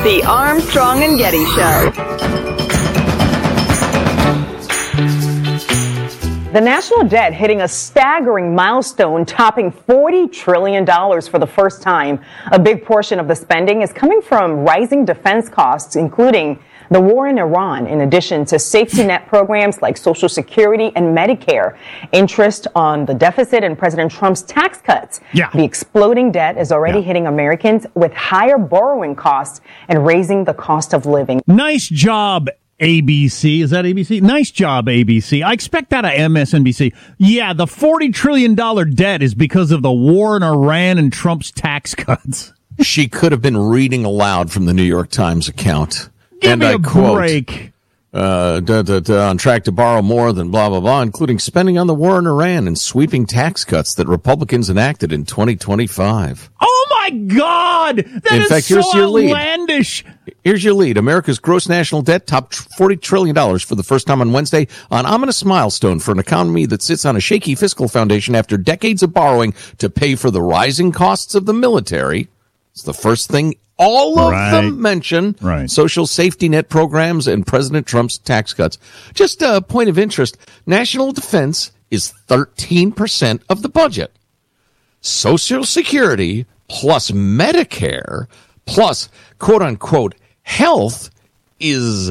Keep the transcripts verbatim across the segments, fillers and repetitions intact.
The Armstrong and Getty Show. The national debt hitting a staggering milestone, topping forty trillion dollars for the first time. A big portion of the spending is coming from rising defense costs, including the war in Iran, in addition to safety net programs like Social Security and Medicare. Interest on the deficit and President Trump's tax cuts. Yeah. The exploding debt is already Yeah. hitting Americans with higher borrowing costs and raising the cost of living. Nice job, A B C. Is that A B C? Nice job, A B C. I expect that of M S N B C. Yeah, the forty trillion dollars debt is because of the war in Iran and Trump's tax cuts. She could have been reading aloud from the New York Times account. Give and me I a quote, break. Uh, da, da, da, on track to borrow more than blah, blah, blah, including spending on the war in Iran and sweeping tax cuts that Republicans enacted in twenty twenty-five. Oh, my God! That In is fact, so here's your lead. outlandish. Here's your lead. America's gross national debt topped forty trillion dollars for the first time on Wednesday, an ominous milestone for an economy that sits on a shaky fiscal foundation after decades of borrowing to pay for the rising costs of the military. It's the first thing all of Right. them mention. Right. Social safety net programs and President Trump's tax cuts. Just a point of interest, national defense is thirteen percent of the budget. Social Security plus Medicare plus quote-unquote health is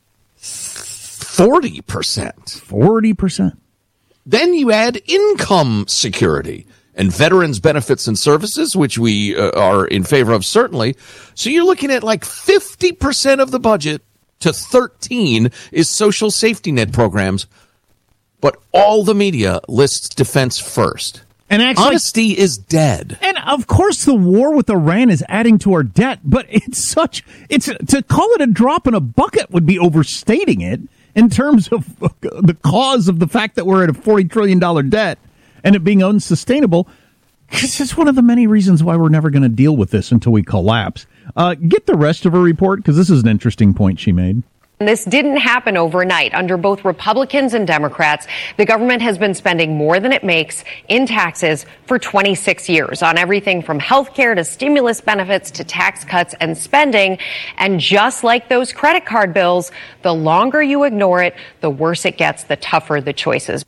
forty percent. forty percent. Then you add income security and veterans benefits and services, which we uh, are in favor of, certainly. So you're looking at like fifty percent of the budget to thirteen is social safety net programs. But all the media lists defense first. And actually, honesty is dead. and of course, the war with Iran is adding to our debt, but it's such, it's, to call it a drop in a bucket would be overstating it in terms of the cause of the fact that we're at a forty trillion dollars debt and it being unsustainable. This is one of the many reasons why we're never going to deal with this until we collapse. Uh, get the rest of her report, because this is an interesting point she made. This didn't happen overnight. Under both Republicans and Democrats, the government has been spending more than it makes in taxes for twenty-six years on everything from health care to stimulus benefits to tax cuts and spending. And just like those credit card bills, the longer you ignore it, the worse it gets, the tougher the choices.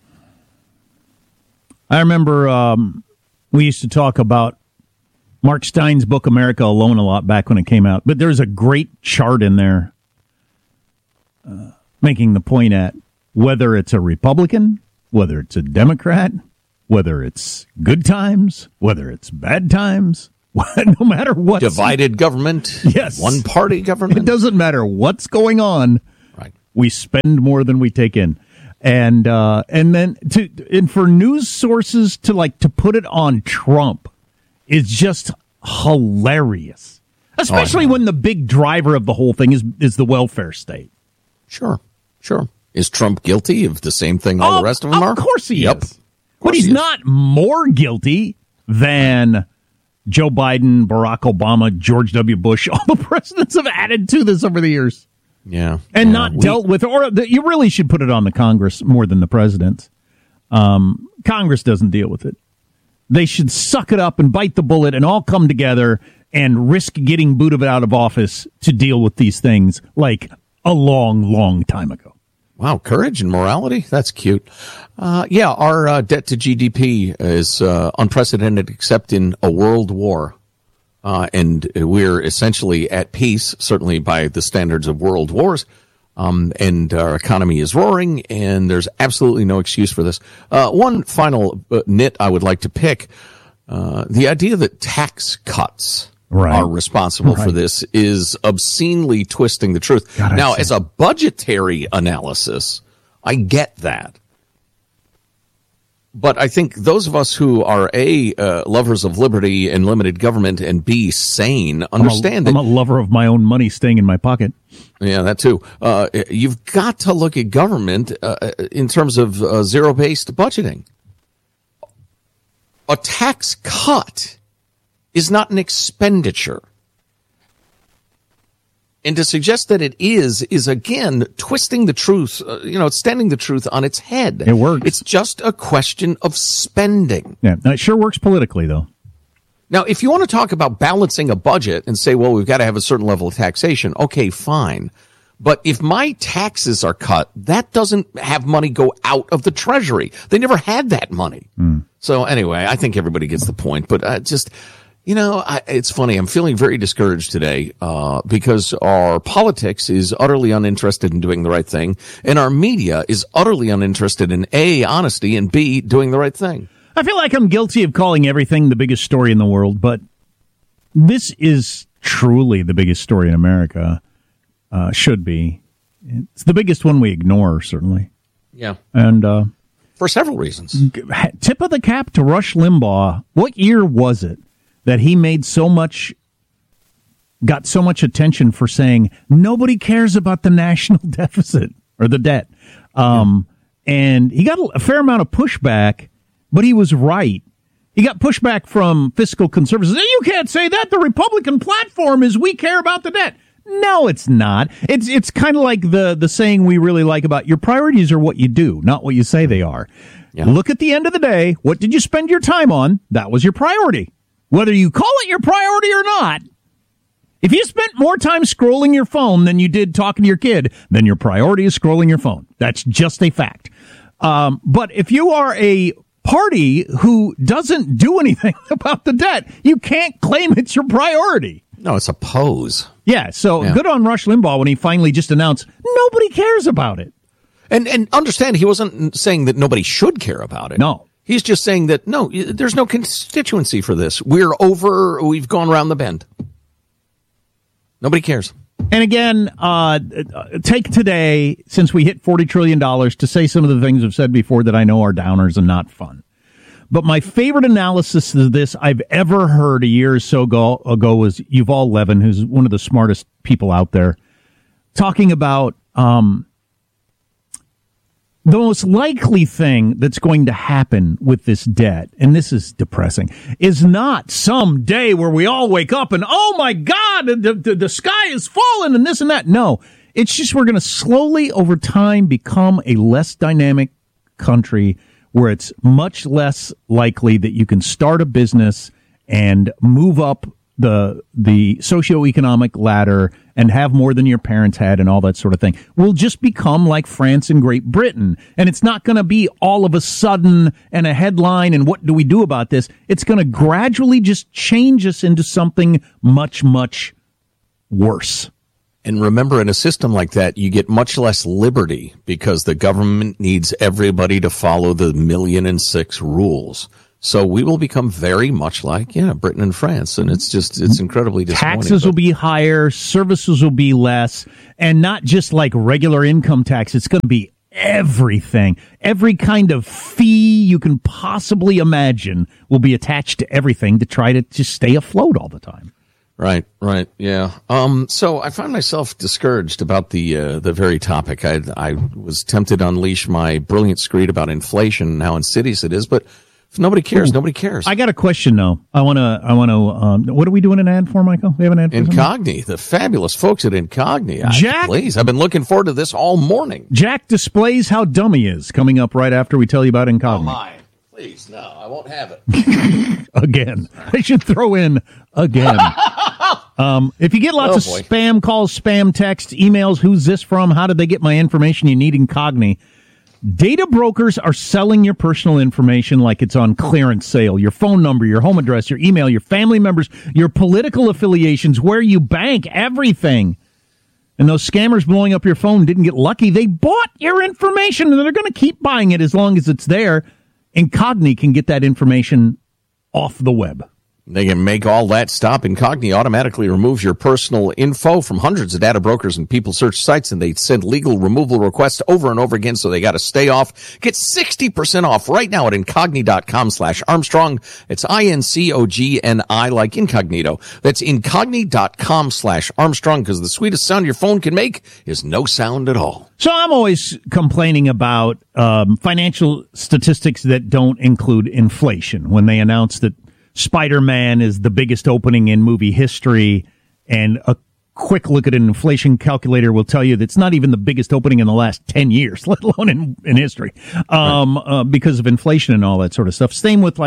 I remember um, we used to talk about Mark Stein's book, America Alone, a lot back when it came out. But there's a great chart in there uh, making the point at whether it's a Republican, whether it's a Democrat, whether it's good times, whether it's bad times, no matter what. Divided government. Yes. One party government. It doesn't matter what's going on. Right. We spend more than we take in. And uh, and then to and for news sources to like to put it on Trump is just hilarious, especially Oh, when the big driver of the whole thing is is the welfare state. Sure, sure. Is Trump guilty of the same thing all Oh, the rest of them are? Of course he Yep. is. But he's he is. not more guilty than Joe Biden, Barack Obama, George W. Bush. All the presidents have added to this over the years. Yeah. And yeah. not We- dealt with, or the, you really should put it on the Congress more than the president. Um, Congress doesn't deal with it. They should suck it up and bite the bullet and all come together and risk getting booted out of office to deal with these things like a long, long time ago. Wow, courage and morality. That's cute. Uh, yeah, our uh, debt to G D P is uh, unprecedented except in a world war. Uh, and we're essentially at peace, certainly by the standards of world wars. Um, and our economy is roaring, and there's absolutely no excuse for this. Uh, one final uh, nit I would like to pick, uh, the idea that tax cuts Right. are responsible Right. for this is obscenely twisting the truth. God, now, I'd as say- a budgetary analysis, I get that. But I think those of us who are A, uh, lovers of liberty and limited government, and B, sane, understand I'm that. a, I'm a lover of my own money staying in my pocket. Yeah, that too. Uh, you've got to look at government uh, in terms of uh, zero-based budgeting. A tax cut is not an expenditure. And to suggest that it is, is again twisting the truth, uh, you know, it's standing the truth on its head. It works. It's just a question of spending. Yeah, now, it sure works politically, though. Now, if you want to talk about balancing a budget and say, well, we've got to have a certain level of taxation, okay, fine. But if my taxes are cut, that doesn't have money go out of the Treasury. They never had that money. Mm. So anyway, I think everybody gets the point. But uh, just, you know, I, it's funny. I'm feeling very discouraged today uh, because our politics is utterly uninterested in doing the right thing. And our media is utterly uninterested in A, honesty, and B, doing the right thing. I feel like I'm guilty of calling everything the biggest story in the world, but this is truly the biggest story in America. Uh, should be. It's the biggest one we ignore, certainly. Yeah. And uh, for several reasons. Tip of the cap to Rush Limbaugh. What year was it that he made so much, got so much attention for saying nobody cares about the national deficit or the debt? Um, yeah. And he got a fair amount of pushback, but he was right. He got pushback from fiscal conservatives. You can't say that. The Republican platform is we care about the debt. No, it's not. It's it's kind of like the, the saying we really like about your priorities are what you do, not what you say they are. Yeah. Look at the end of the day. What did you spend your time on? That was your priority. Whether you call it your priority or not, if you spent more time scrolling your phone than you did talking to your kid, then your priority is scrolling your phone. That's just a fact. Um, but if you are a party who doesn't do anything about the debt, you can't claim it's your priority. No, it's a pose. Yeah, so yeah. Good on Rush Limbaugh when he finally just announced nobody cares about it. And and understand, he wasn't saying that nobody should care about it. No. He's just saying that, no, there's no constituency for this. We're over, we've gone around the bend. Nobody cares. And again, uh, take today, since we hit forty trillion dollars, to say some of the things I've said before that I know are downers and not fun. But my favorite analysis of this I've ever heard a year or so ago, ago was Yuval Levin, who's one of the smartest people out there, talking about um, the most likely thing that's going to happen with this debt, and this is depressing, is not some day where we all wake up and, oh, my God, the, the, the sky is falling and this and that. No, it's just we're going to slowly over time become a less dynamic country where it's much less likely that you can start a business and move up the the socioeconomic ladder and have more than your parents had and all that sort of thing. We'll just become like France and Great Britain. And it's not going to be all of a sudden and a headline and what do we do about this? It's going to gradually just change us into something much, much worse. And remember, in a system like that, you get much less liberty because the government needs everybody to follow the million and six rules. So we will become very much like, yeah, Britain and France. And it's just, it's incredibly disappointing. Taxes will be higher, services will be less, and not just like regular income tax. It's going to be everything. Every kind of fee you can possibly imagine will be attached to everything to try to just stay afloat all the time. Right, right, yeah. Um, so I find myself discouraged about the uh, the very topic. I I was tempted to unleash my brilliant screed about inflation and how insidious it is, but if nobody cares, Ooh, nobody cares. I got a question though. I want to. I want to. Um, what are we doing an ad for, Michael? We have an ad for Incogni, the fabulous folks at Incogni. Jack, I, please, I've been looking forward to this all morning. Jack displays how dumb he is. Coming up right after we tell you about Incogni. Oh my. Please, no, I won't have it. Again. I should throw in again. um, if you get lots oh, of spam calls, spam texts, emails, who's this from? How did they get my information? You need Incogni. Data brokers are selling your personal information like it's on clearance sale. Your phone number, your home address, your email, your family members, your political affiliations, where you bank, everything. And those scammers blowing up your phone didn't get lucky. They bought your information, and they're going to keep buying it as long as it's there. Incogni can get that information off the web. They can make all that stop. Incogni automatically removes your personal info from hundreds of data brokers and people search sites, and they send legal removal requests over and over again, so they got to stay off. Get sixty percent off right now at incogni.com slash Armstrong. It's I N C O G N I like incognito. That's incogni.com slash Armstrong, because the sweetest sound your phone can make is no sound at all. So I'm always complaining about um, financial statistics that don't include inflation. When they announce that Spider-Man is the biggest opening in movie history, and a quick look at an inflation calculator will tell you that's not even the biggest opening in the last ten years, let alone in, in history, um, right. uh, because of inflation and all that sort of stuff. Same with, like,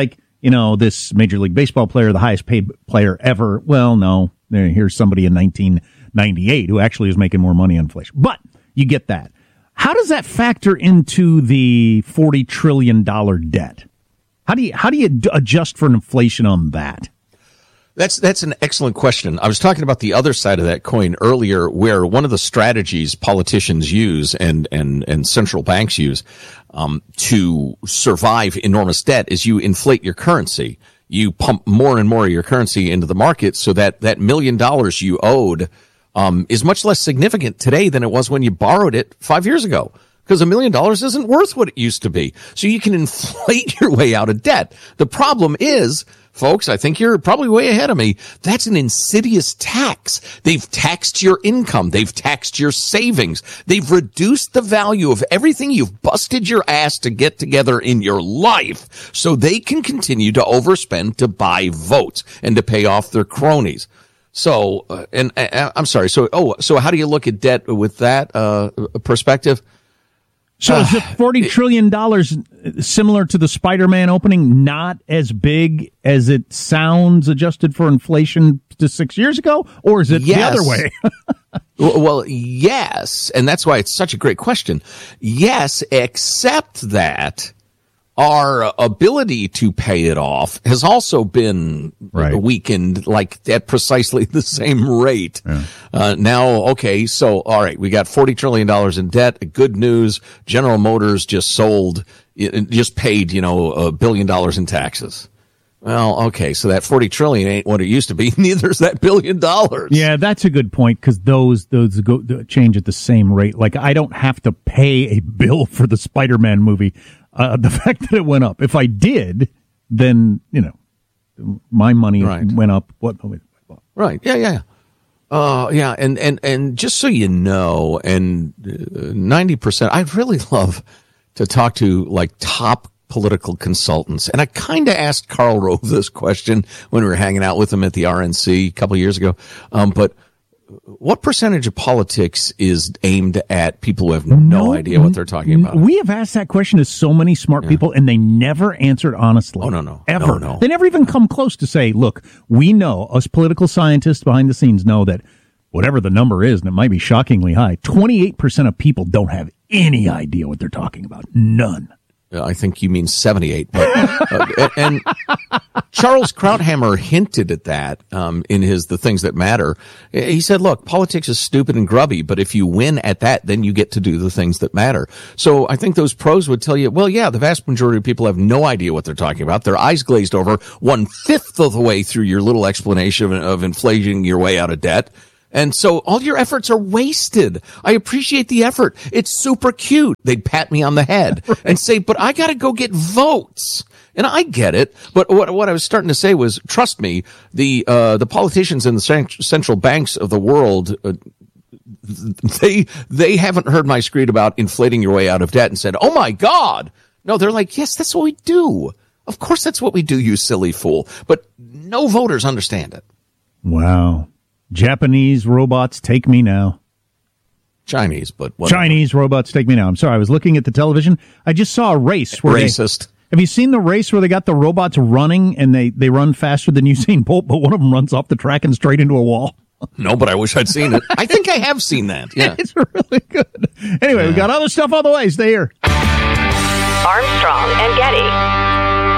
you know, this Major League Baseball player, the highest paid player ever. Well, no, here's somebody in nineteen ninety-eight who actually is making more money on inflation. But you get that. How does that factor into the forty trillion dollars debt? How do you how do you adjust for inflation on that? That's that's an excellent question. I was talking about the other side of that coin earlier, where one of the strategies politicians use and and and central banks use um, to survive enormous debt is you inflate your currency. You pump more and more of your currency into the market, so that that million dollars you owed um, is much less significant today than it was when you borrowed it five years ago. Because a million dollars isn't worth what it used to be. So you can inflate your way out of debt. The problem is, folks, I think you're probably way ahead of me. That's an insidious tax. They've taxed your income. They've taxed your savings. They've reduced the value of everything you've busted your ass to get together in your life so they can continue to overspend to buy votes and to pay off their cronies. So, uh, and uh, I'm sorry. So, oh, so how do you look at debt with that uh, perspective? So is the forty trillion dollars similar to the Spider-Man opening, not as big as it sounds adjusted for inflation to six years ago? Or is it yes. the other way? Well, yes. And that's why it's such a great question. Yes, except that our ability to pay it off has also been right. weakened, like at precisely the same rate. Yeah. Uh, now, okay, so, all right, we got forty trillion dollars in debt. Good news. General Motors just sold, just paid, you know, a billion dollars in taxes. Well, okay, so that forty trillion ain't what it used to be. Neither is that billion dollars. Yeah, that's a good point, because those those go change at the same rate. Like, I don't have to pay a bill for the Spider-Man movie. Uh, the fact that it went up. If I did, then, you know, my money right. went up. What? Right. Yeah, yeah, yeah. Uh, yeah, and, and, and just so you know, and ninety percent, I'd really love to talk to, like, top political consultants. And I kind of asked Karl Rove this question when we were hanging out with him at the R N C a couple of years ago. Um, but what percentage of politics is aimed at people who have no, no idea what they're talking about? We have asked that question to so many smart yeah. people, and they never answered honestly. Oh, no, no. Ever. No, no. They never even come close to say, look, we know, us political scientists behind the scenes know that whatever the number is, and it might be shockingly high, twenty-eight percent of people don't have any idea what they're talking about. None. I think you mean seventy-eight. But, uh, and Charles Krauthammer hinted at that um, in his The Things That Matter. He said, look, politics is stupid and grubby, but if you win at that, then you get to do the things that matter. So I think those pros would tell you, well, yeah, the vast majority of people have no idea what they're talking about. Their eyes glazed over one-fifth of the way through your little explanation of, of inflating your way out of debt. And so all your efforts are wasted. I appreciate the effort. It's super cute. They'd pat me on the head right. and say, but I got to go get votes. And I get it. But what, what I was starting to say was, trust me, the, uh, the politicians in the central banks of the world, uh, they, they haven't heard my screed about inflating your way out of debt and said, oh my God. No, they're like, yes, that's what we do. Of course that's what we do, you silly fool. But no voters understand it. Wow. Japanese robots take me now. Chinese, but whatever. Chinese robots take me now. I'm sorry, I was looking at the television. I just saw a race. Where Racist. They, have you seen the race where they got the robots running and they, they run faster than Usain Bolt, but one of them runs off the track and straight into a wall? No, but I wish I'd seen it. I think I have seen that. Yeah. It's really good. Anyway, yeah. we got other stuff on the way. Stay here. Armstrong and Getty.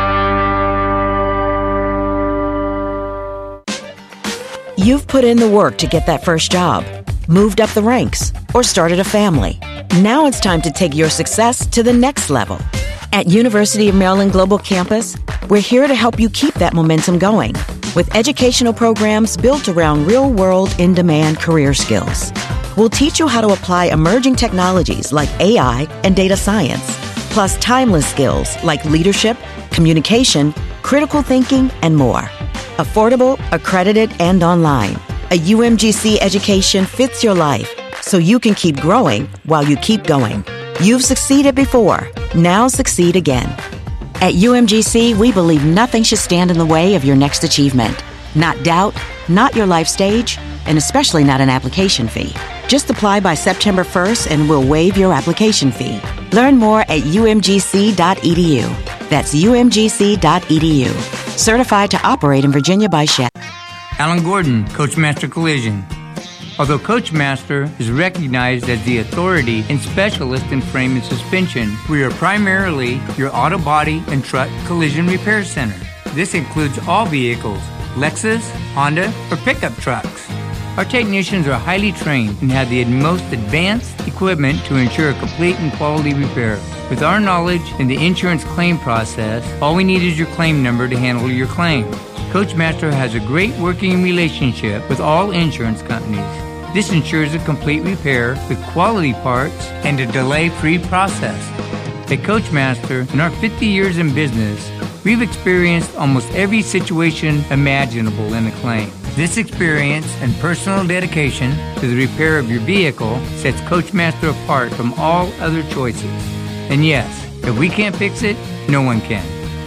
You've put in the work to get that first job, moved up the ranks, or started a family. Now it's time to take your success to the next level. At University of Maryland Global Campus, we're here to help you keep that momentum going with educational programs built around real-world, in-demand career skills. We'll teach you how to apply emerging technologies like A I and data science, plus timeless skills like leadership, communication, critical thinking, and more. Affordable, accredited, and online. A U M G C education fits your life, so you can keep growing while you keep going. You've succeeded before. Now succeed again. At U M G C, we believe nothing should stand in the way of your next achievement. Not doubt, not your life stage, and especially not an application fee. Just apply by September first and we'll waive your application fee. Learn more at U M G C dot E D U. That's U M G C dot E D U. Certified to operate in Virginia by Shell. Alan Gordon, Coachmaster Collision. Although Coachmaster is recognized as the authority and specialist in frame and suspension, we are primarily your auto body and truck collision repair center. This includes all vehicles, Lexus, Honda, or pickup trucks. Our technicians are highly trained and have the most advanced equipment to ensure a complete and quality repair. With our knowledge in the insurance claim process, all we need is your claim number to handle your claim. Coachmaster has a great working relationship with all insurance companies. This ensures a complete repair with quality parts and a delay-free process. At Coachmaster, in our fifty years in business, we've experienced almost every situation imaginable in a claim. This experience and personal dedication to the repair of your vehicle sets Coachmaster apart from all other choices. And yes, if we can't fix it, no one can.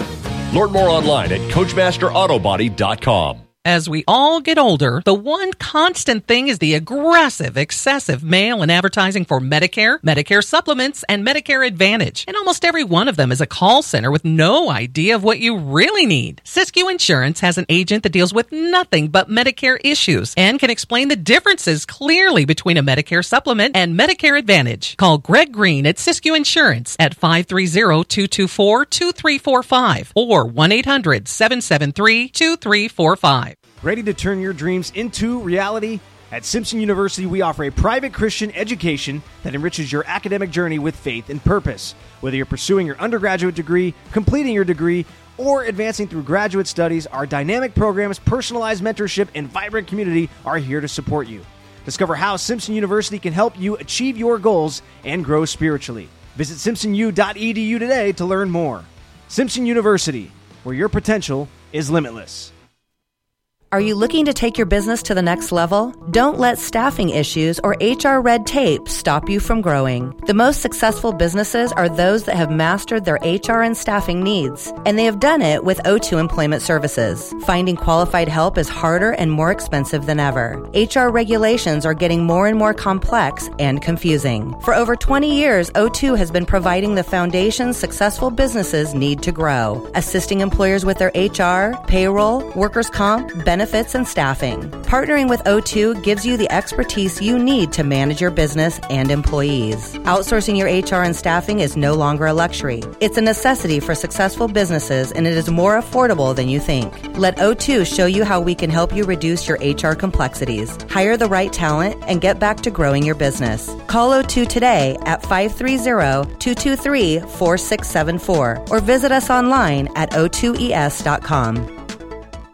Learn more online at Coachmaster Auto Body dot com. As we all get older, the one constant thing is the aggressive, excessive mail and advertising for Medicare, Medicare supplements, and Medicare Advantage. And almost every one of them is a call center with no idea of what you really need. Siskiyou Insurance has an agent that deals with nothing but Medicare issues and can explain the differences clearly between a Medicare supplement and Medicare Advantage. Call Greg Green at Siskiyou Insurance at five three zero, two two four, two three four five or one eight hundred, seven seven three, two three four five. Ready to turn your dreams into reality? At Simpson University, we offer a private Christian education that enriches your academic journey with faith and purpose. Whether you're pursuing your undergraduate degree, completing your degree, or advancing through graduate studies, our dynamic programs, personalized mentorship, and vibrant community are here to support you. Discover how Simpson University can help you achieve your goals and grow spiritually. Visit simpson u dot e d u today to learn more. Simpson University, where your potential is limitless. Are you looking to take your business to the next level? Don't let staffing issues or H R red tape stop you from growing. The most successful businesses are those that have mastered their H R and staffing needs, and they have done it with O two Employment Services. Finding qualified help is harder and more expensive than ever. H R regulations are getting more and more complex and confusing. For over twenty years, O two has been providing the foundation successful businesses need to grow, assisting employers with their H R, payroll, workers' comp, benefits, benefits, and staffing. Partnering with O two gives you the expertise you need to manage your business and employees. Outsourcing your H R and staffing is no longer a luxury. It's a necessity for successful businesses, and it is more affordable than you think. Let O two show you how we can help you reduce your H R complexities, hire the right talent, and get back to growing your business. Call O two today at five three zero, two two three, four six seven four or visit us online at o two e s dot com.